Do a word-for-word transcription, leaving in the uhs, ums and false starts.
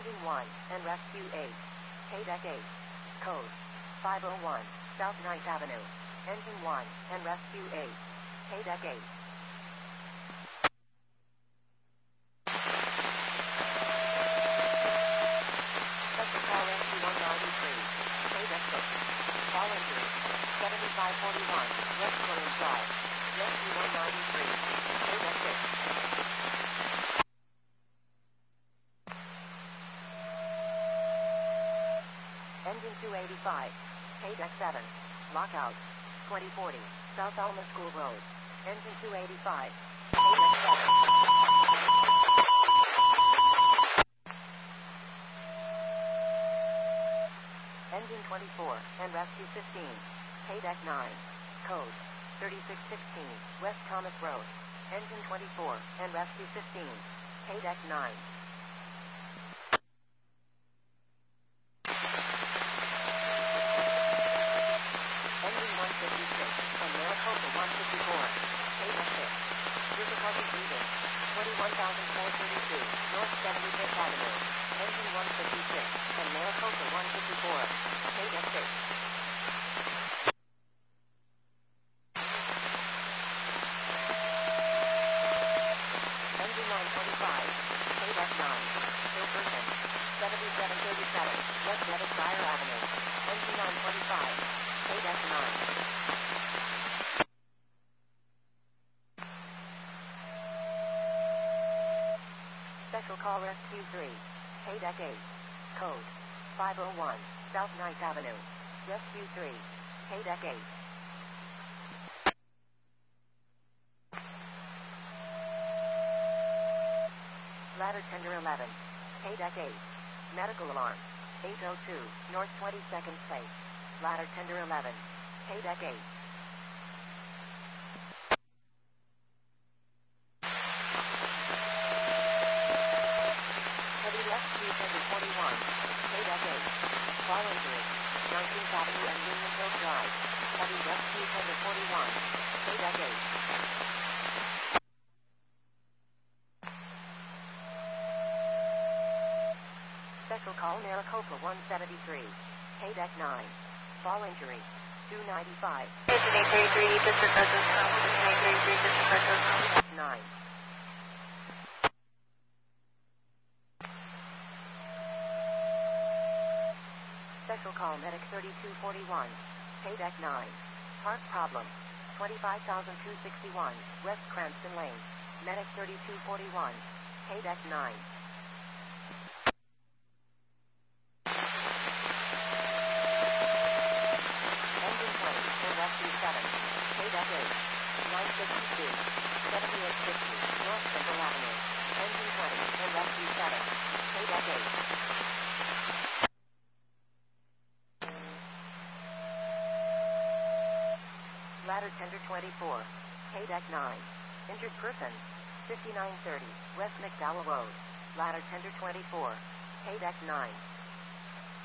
Engine one and Rescue eight. K-Deck eight. Code five oh one, South ninth Avenue. Engine one and Rescue eight. K-Deck eight. Special call Rescue one ninety-three. K-Deck six. Call injury. seventy-five forty-one, West Williams Drive. Rescue one ninety-three. K-Deck six. Engine two eighty-five. K-Deck seven. Lockout. twenty forty. South Alma School Road. Engine two eighty-five. K-Deck seven. Engine twenty-four and Rescue fifteen. K-Deck nine. Code thirty-six sixteen. West Thomas Road. Engine twenty-four and Rescue fifteen. K-Deck nine. Engine one fifty-six and Maricopa one fifty-four. K-Deck six. Difficulty breathing. twenty-one thousand four hundred thirty-two. North seventy-fifth Avenue. Engine one fifty-six and Maricopa one fifty-four. K-Deck six. Engine nine twenty-five. K-Deck nine. Hilberton. seventy-seven thirty-seven. West Devonshire Avenue. Engine nine twenty-five. K-Deck nine. Special call Rescue three. K-Deck eight. Code five oh one, South ninth Avenue. Rescue three. K-Deck eight. Ladder Tender eleven. K-Deck eight. Medical alarm. eight oh two, North twenty-second Place. Ladder Tender eleven. K-Deck eight. Heavy Rescue Tender forty-one. K-Deck eight. Fall injury. nineteenth Avenue and Union Hill Drive. Heavy Rescue Tender forty-one. K-Deck eight. Special call Maricopa one seventy-three. K-Deck nine. Fall injury. two ninety-five. Engine eight thirty-three, this is Douglas. Engine eight thirty-three, this is Douglas. nine. Special call Medic thirty-two forty-one. K-Deck nine. Park problem. twenty-five thousand two hundred sixty-one, West Cranston Lane. Medic thirty-two forty-one. K-Deck nine. Engine twenty and Rescue seven. K-Deck eight. nine fifty-two. seventy-eight fifty. North Central Avenue. Engine twenty and Rescue seven. K-Deck eight. Ladder Tender twenty-four. K-Deck nine. Injured person. fifty-nine thirty. West McDowell Road. Ladder Tender twenty-four. K-Deck nine.